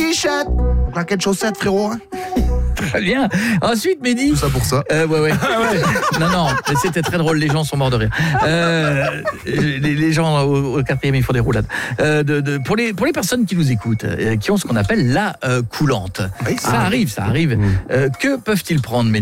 t-shirt. Claquette chaussette, frérot. Hein. Très bien. Ensuite, Mehdi. Tout ça pour ça. Ouais. Non, mais c'était très drôle. Les gens sont morts de rire. Les gens au 4e, ils font des roulades. Pour les personnes qui nous écoutent, qui ont ce qu'on appelle la coulante. Oui, ça arrive. Que peuvent-ils prendre, Mehdi ?